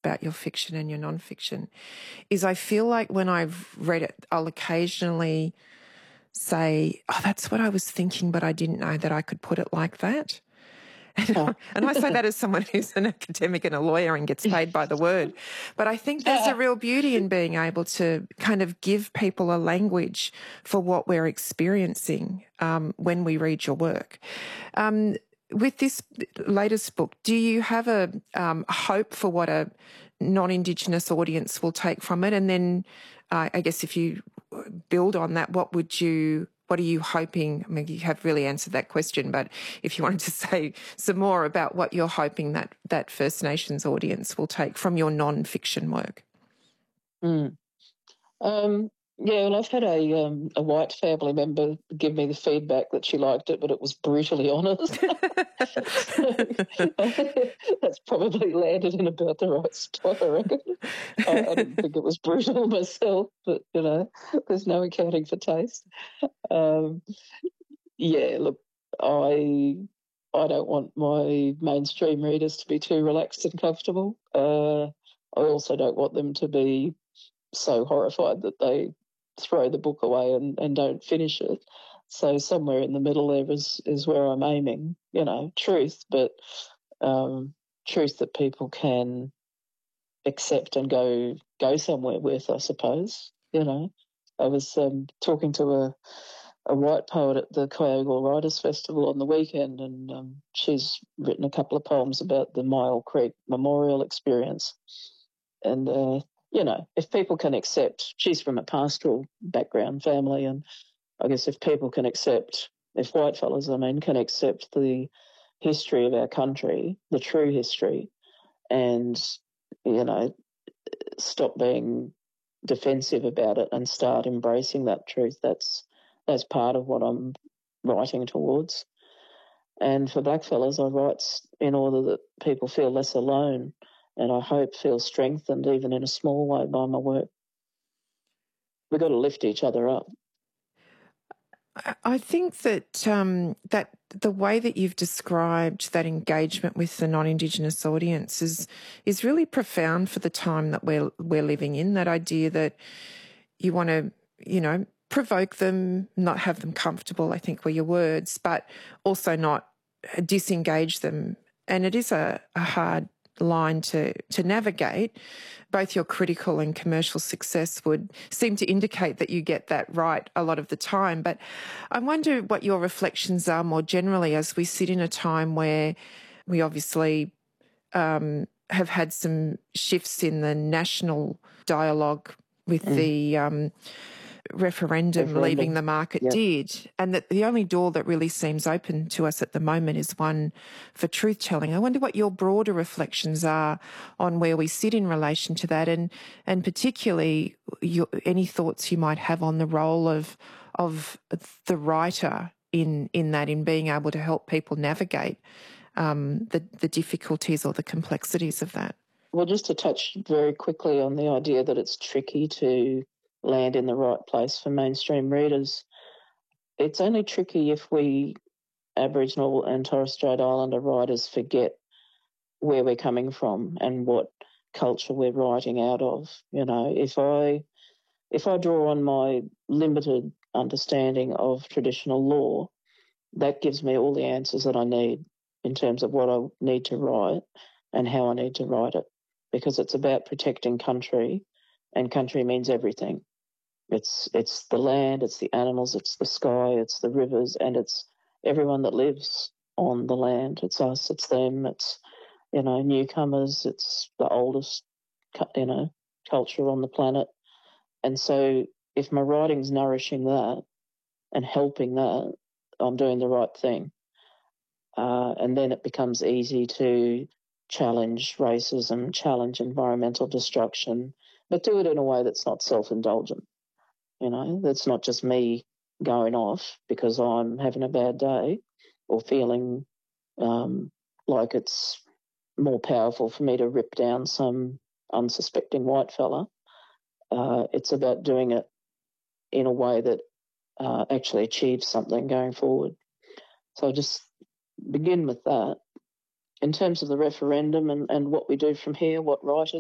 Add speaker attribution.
Speaker 1: about your fiction and your non-fiction is I feel like when I've read it, I'll occasionally say, oh, that's what I was thinking, but I didn't know that I could put it like that. And I say that as someone who's an academic and a lawyer and gets paid by the word. But I think there's a real beauty in being able to kind of give people a language for what we're experiencing when we read your work. With this latest book, do you have a hope for what a non-Indigenous audience will take from it? And then I guess if you build on that, what are you hoping? I mean, you have really answered that question, but if you wanted to say some more about what you're hoping that First Nations audience will take from your non-fiction work.
Speaker 2: Yeah, well, I've had a white family member give me the feedback that she liked it, but it was brutally honest. That's probably landed in about the right spot, I reckon. I didn't think it was brutal myself, but, there's no accounting for taste. Yeah, look, I don't want my mainstream readers to be too relaxed and comfortable. I also don't want them to be so horrified that they throw the book away and don't finish it. So somewhere in the middle there is where I'm aiming, truth, but truth that people can accept and go somewhere with, I suppose. I was talking to a white poet at the Kyogle Writers Festival on the weekend, and she's written a couple of poems about the Myall Creek Memorial experience. And if people can accept, she's from a pastoral background family, and I guess if white fellas, can accept the history of our country, the true history, and, stop being defensive about it and start embracing that truth, that's part of what I'm writing towards. And for blackfellas, I write in order that people feel less alone, and I hope feel strengthened even in a small way by my work. We've got to lift each other up.
Speaker 1: I think that that the way that you've described that engagement with the non-Indigenous audience is really profound for the time that we're living in. That idea that you want to, provoke them, not have them comfortable, I think were your words, but also not disengage them. And it is a hard line to navigate. Both your critical and commercial success would seem to indicate that you get that right a lot of the time. But I wonder what your reflections are more generally as we sit in a time where we obviously have had some shifts in the national dialogue with the referendum leaving the market did, and that the only door that really seems open to us at the moment is one for truth-telling. I wonder what your broader reflections are on where we sit in relation to that, and particularly any thoughts you might have on the role of the writer in being able to help people navigate the difficulties or the complexities of that.
Speaker 2: Well, just to touch very quickly on the idea that it's tricky to land in the right place for mainstream readers. It's only tricky if we Aboriginal and Torres Strait Islander writers forget where we're coming from and what culture we're writing out of. If I draw on my limited understanding of traditional law, that gives me all the answers that I need in terms of what I need to write and how I need to write it, because it's about protecting country, and country means everything. It's the land, it's the animals, it's the sky, it's the rivers, and it's everyone that lives on the land. It's us, it's them, it's, newcomers, it's the oldest, culture on the planet. And so if my writing's nourishing that and helping that, I'm doing the right thing. And then it becomes easy to challenge racism, challenge environmental destruction, but do it in a way that's not self-indulgent. That's not just me going off because I'm having a bad day or feeling like it's more powerful for me to rip down some unsuspecting white fella. It's about doing it in a way that actually achieves something going forward. So I'll just begin with that. In terms of the referendum and what we do from here, what writers